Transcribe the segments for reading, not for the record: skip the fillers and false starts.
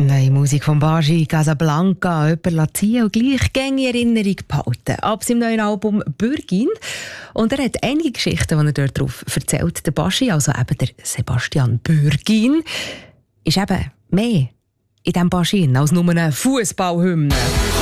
Neue Musik von Baji, Casablanca, jemand lassen und gleich gängige Erinnerung behalten. Ab seinem neuen Album «Bürgin». Und er hat einige Geschichten, die er dort drauf erzählt. Der Baji, also eben der Sebastian Bürgin, ist eben mehr in diesem Baji als nur eine Fußballhymne.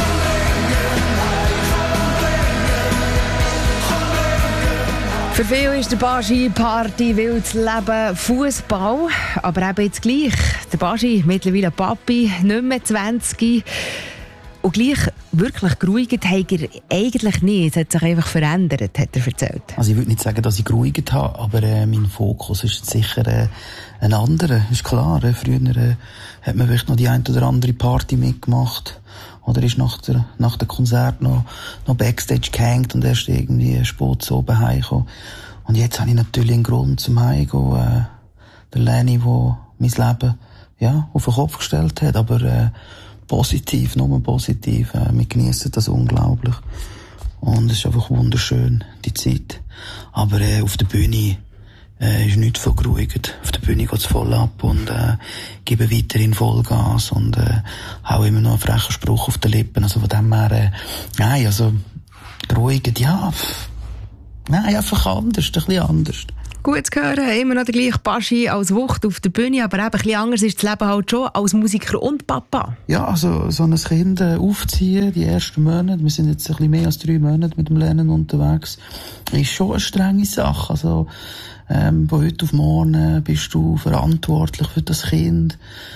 Für viele ist der Baji Party, wildes Leben, Fußball, aber eben jetzt gleich. Der Baji, mittlerweile Papi, nicht mehr 20. Und gleich wirklich geruhigt hat er eigentlich nicht. Es hat sich einfach verändert, hat er erzählt. Also ich würde nicht sagen, dass ich geruhigt habe, aber mein Fokus ist sicher ein anderer. Ist klar, früher hat man vielleicht noch die ein oder andere Party mitgemacht. Oder ist nach dem Konzert noch Backstage gehängt und erst irgendwie spät so oben heimgekommen. Und jetzt habe ich natürlich einen Grund zum Heimgehen. Der Lenny, der mein Leben auf den Kopf gestellt hat. Aber positiv, nur positiv. Wir geniessen das unglaublich. Und es ist einfach wunderschön, die Zeit. Aber auf der Bühne ist nichts von geruhigt. Auf der Bühne geht es voll ab und gebe weiterhin Vollgas und hau immer noch einen frechen Spruch auf den Lippen. Also von dem her, nein, also geruhigt, nein, einfach anders, ein bisschen anders. Gut zu hören, immer noch der gleiche Baji als Wucht auf der Bühne, aber eben ein bisschen anders ist das Leben halt schon als Musiker und Papa. Ja, also so ein Kind aufziehen, die ersten Monate, wir sind jetzt ein bisschen mehr als 3 Monate mit dem Lernen unterwegs, ist schon eine strenge Sache. Also von heute auf morgen bist du verantwortlich für das Kind.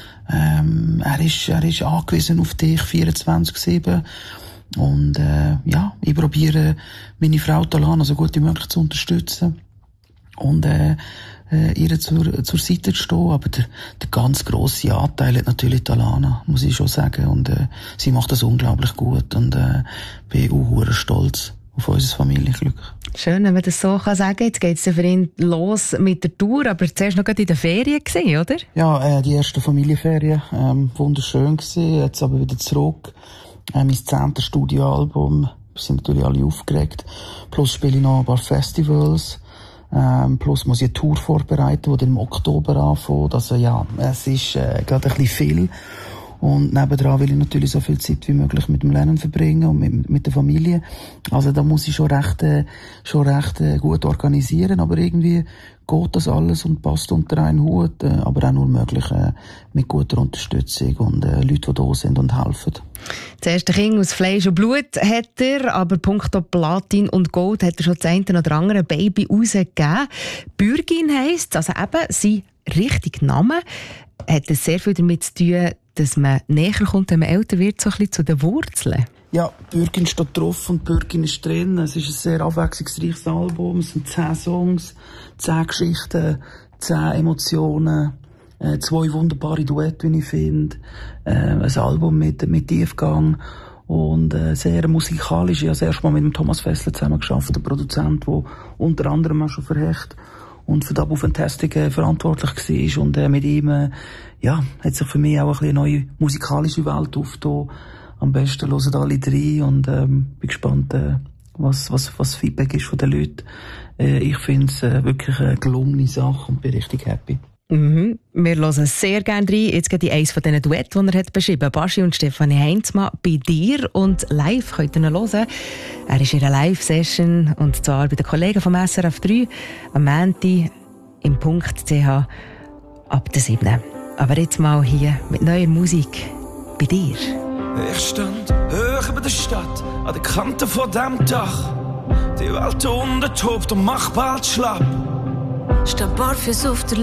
Er ist angewiesen auf dich 24/7. Und ich probiere meine Frau Talana so gut wie möglich zu unterstützen und ihr zur Seite zu stehen. Aber der ganz grosse Anteil hat natürlich Talana, muss ich schon sagen. Und sie macht das unglaublich gut und bin auch stolz auf unser Familienglück. Schön, wenn man das so sagen kann. Jetzt geht es für ihn los mit der Tour, aber zuerst noch in den Ferien gewesen, oder? Ja, die ersten Familienferien, wunderschön gewesen. Jetzt aber wieder zurück. Mein 10. Studioalbum. Wir sind natürlich alle aufgeregt. Plus spiele ich noch ein paar Festivals. Plus muss ich eine Tour vorbereiten, die dann im Oktober anfängt. Also es ist gerade ein bisschen viel. Und nebendran will ich natürlich so viel Zeit wie möglich mit dem Lernen verbringen und mit der Familie. Also da muss ich schon recht gut organisieren, aber irgendwie geht das alles und passt unter einen Hut, aber auch nur möglich mit guter Unterstützung und Leuten, die da sind und helfen. Das erste Kind aus Fleisch und Blut hat er, aber punkto Platin und Gold hat er schon das eine oder andere Baby rausgegeben. Bürgin heisst, also eben sein richtiger Name, hat es sehr viel damit zu tun, dass man näher kommt, wenn man älter wird, so ein bisschen zu den Wurzeln. Ja, Bürgin steht drauf und Bürgin ist drin. Es ist ein sehr abwechslungsreiches Album. Es sind 10 Songs, 10 Geschichten, 10 Emotionen, 2 wunderbare Duette, wie ich finde. Ein Album mit Tiefgang und sehr musikalisch. Ich habe das erste Mal mit dem Thomas Fessler zusammen geschafft, der Produzent, der unter anderem auch schon für Hecht und für Double Fantastic verantwortlich war. Und mit ihm hat sich für mich auch ein bisschen eine neue musikalische Welt aufgetan. Am besten hören alle 3 und bin gespannt, was Feedback ist von den Leuten. Ich finde es wirklich eine gelungene Sache und bin richtig happy. Mhm. Wir hören sehr gerne rein. Jetzt geht eins von diesen Duetten, die er hat beschrieben hat. Baji und Stefanie Heinzmann bei dir. Und live könnt ihr ihn hören. Er ist in einer Live-Session und zwar bei den Kollegen vom SRF 3 am Montag im Punkt.ch ab der 7. Aber jetzt mal hier mit neuer Musik bei dir. Ich stand hoch über der Stadt, an der Kante von dem Dach. Die Welt unten tobt und macht bald schlapp. Statt Barfuß auf der